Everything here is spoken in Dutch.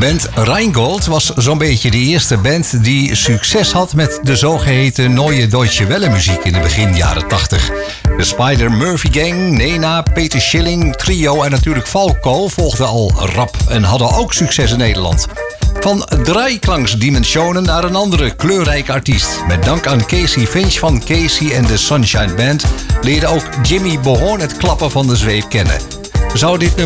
Band Rheingold was zo'n beetje de eerste band die succes had met de zogeheten Neue Deutsche Welle muziek in de begin jaren 80. De Spider Murphy Gang, Nena, Peter Schilling, Trio en natuurlijk Falco volgden al rap en hadden ook succes in Nederland. Van draaiklangsdimensionen naar een andere kleurrijke artiest. Met dank aan Casey Finch van Casey en de Sunshine Band leerde ook Jimmy Behorn het klappen van de zweep kennen. Zou dit